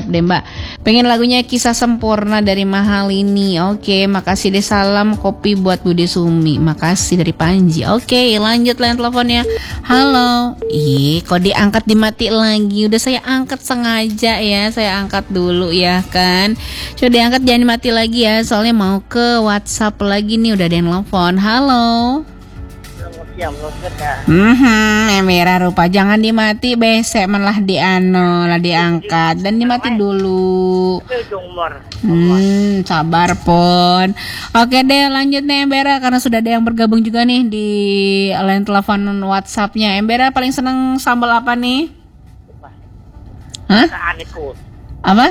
deh Mbak. Pengen lagunya Kisah Sempurna dari Mahalini. Oke, makasih deh, salam kopi buat Bude Sumi. Makasih dari Panji. Oke, lanjut line teleponnya. Halo. Ih, kok diangkat dimati lagi? Udah saya angkat sengaja ya. Saya angkat dulu ya kan. Coba diangkat jangan dimati lagi ya. Soalnya mau ke WhatsApp lagi nih, udah ada yang telepon. Halo. Merah rupa jangan dimati besek malah lah diangkat dan dimati dulu. Sabar pon. Oke deh lanjut nih Embera karena sudah ada yang bergabung juga nih di line telepon WhatsApp-nya. Embera paling seneng sambal apa nih? Hah? Apa?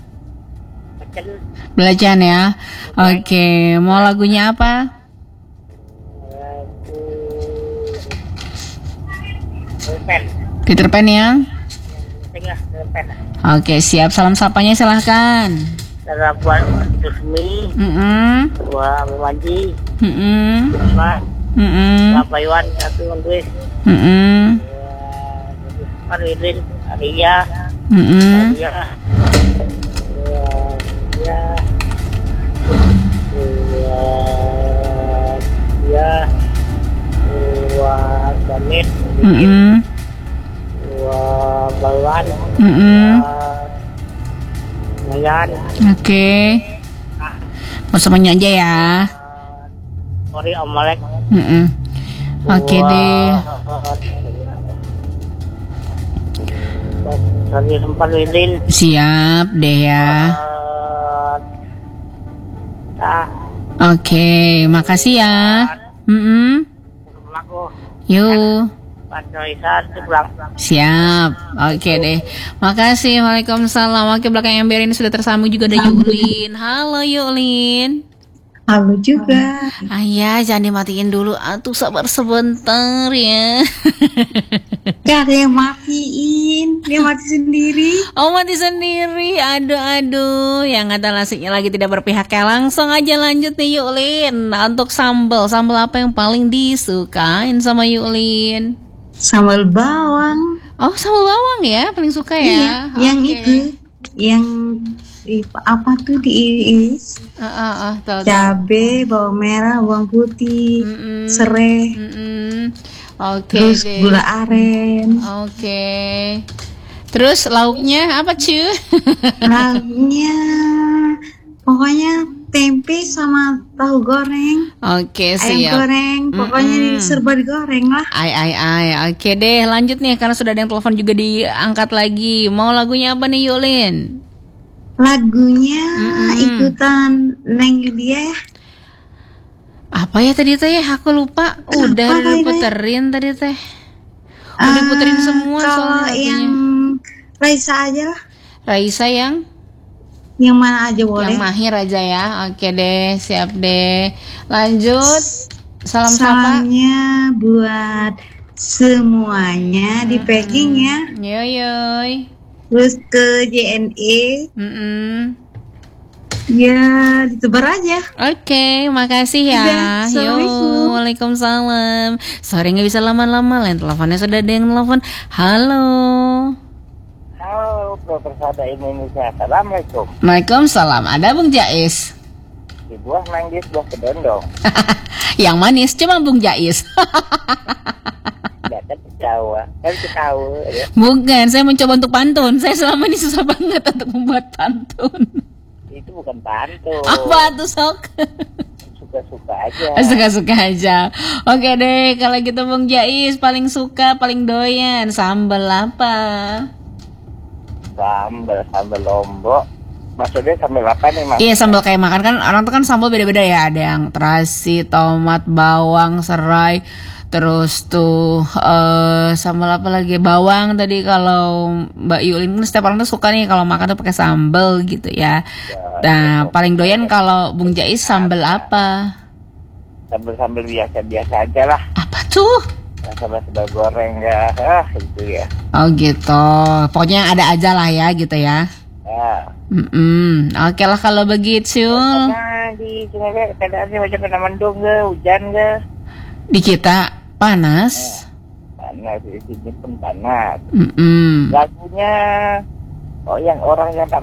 Belacan ya. Oke, mau lagunya apa? Peter Pan ya. Oke siap, salam sapanya silahkan. Salam buat Susmi, buat Manji, buat Baywan, satu Andres, Arwin, Aria, buat Damit, buat Baywan, Mayan. Oke. Mau semuanya aja ya. Sorry Om Malek. Oke deh. Sorry sempat Widin. Siap deh ya. Oke, makasih ya. Yuk. Siap. Oke deh. Makasih. Waalaikumsalam. Oke, belakang Ember ini sudah tersambung juga ada Yulin. Halo Yulin. Halo juga. Ayah jangan dimatiin dulu. Atuh sabar sebentar ya. Gak ada yang matiin. Dia mati sendiri. Oh mati sendiri. Aduh. Yang ada nasiknya lagi tidak berpihak ya. Langsung aja lanjut nih Yulin. Untuk sambal apa yang paling disukain sama Yulin? Sambal bawang. Oh sambal bawang ya paling suka ya. Iya, yang itu yang apa tuh diiris cabe, bawang merah, bawang putih, serai, terus deh. Gula aren. Terus lauknya apa cuy? Lauknya pokoknya tempe sama tahu goreng. Oke, siap. Ayam goreng, pokoknya serba digoreng lah. Oke deh, lanjut nih karena sudah ada yang telepon juga diangkat lagi. Mau lagunya apa nih Yulin? Lagunya ikutan Neng dia ya. Apa ya tadi teh? Aku lupa. Udah diputerin tadi teh. Udah diputerin semua kalau yang Raisa aja lah. Raisa yang mana aja boleh. Yang Mahir aja ya. Oke deh, siap deh. Lanjut. Salamnya buat semuanya di packing ya. Yoy. Terus ke JNE. Ya, ditebar aja. Oke, makasih ya. Assalamualaikum. Waalaikumsalam. Sorry nggak bisa lama-lama. Lain teleponnya sudah ada yang telepon. Halo. Halo, Profesor Indonesia. Assalamualaikum. Waalaikumsalam. Ada Bung Jais. Di buah manggis, buah kedondong. Yang manis cuma Bung Jais. Jawa, kan tahu ya. Bukan, saya mencoba untuk pantun. Saya selama ini susah banget untuk membuat pantun. Itu bukan pantun. Apa tuh sok? Suka-suka aja. Suka-suka aja. Oke deh, kalau gitu Bung Jais paling suka, paling doyan sambal apa? Sambal lombok. Maksudnya sambal apa nih Mas? Iya sambal kayak makan kan orang tuh kan sambal beda-beda ya. Ada yang terasi, tomat, bawang, serai. Terus tuh sambal apa lagi? Bawang tadi kalau Mbak Yulin kan setiap orang tuh suka nih kalau makan tuh pakai sambal gitu ya. Nah, paling doyan kalau Bung Jais sambal apa? Sambal biasa aja lah. Apa tuh? Sambal goreng ya. Itu ya. Oh gitu. Pokoknya ada aja lah ya gitu ya. Oke lah kalau begitu. Nah, di sini keadaannya macam kena mendung ke, hujan ke? Di kita panas. Panas di sini pun panas. Lagunya yang orang yang tak